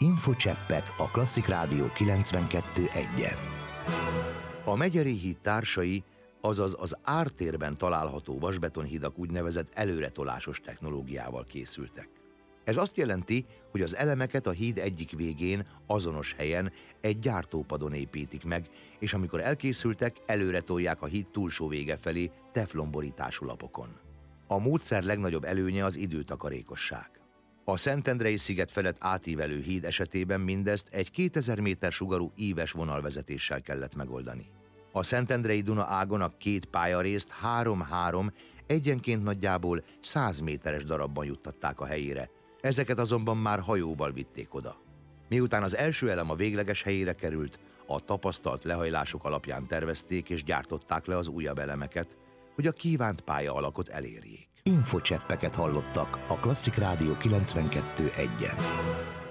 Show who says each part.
Speaker 1: Infocseppek a Klasszik Rádió 92.1-en. A Megyeri híd társai, azaz az ártérben található vasbetonhidak úgynevezett előretolásos technológiával készültek. Ez azt jelenti, hogy az elemeket a híd egyik végén, azonos helyen egy gyártópadon építik meg, és amikor elkészültek, előre tolják a híd túlsó vége felé teflonborítású lapokon. A módszer legnagyobb előnye az időtakarékosság. A Szentendrei sziget felett átívelő híd esetében mindezt egy 2000 méter sugarú íves vonalvezetéssel kellett megoldani. A Szentendrei Duna ágon a két pályrészt 3-3, egyenként nagyjából 100 méteres darabban juttatták a helyére, ezeket azonban már hajóval vitték oda. Miután az első elem a végleges helyére került, a tapasztalt lehajlások alapján tervezték és gyártották le az újabb elemeket, hogy a kívánt pálya alakot elérjék. Infocseppeket hallottak a Klasszik Rádió 92.1-en.